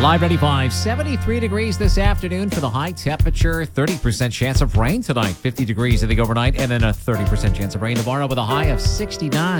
Live 95, 73 degrees this afternoon for the high temperature, 30% chance of rain tonight, 50 degrees in the overnight, and then a 30% chance of rain tomorrow with a high of 69.